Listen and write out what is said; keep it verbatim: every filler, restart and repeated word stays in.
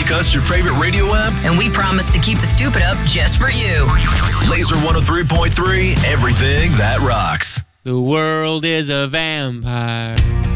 Make us your favorite radio app. And we promise to keep the stupid up just for you. Laser one oh three point three, everything that rocks. The world is a vampire.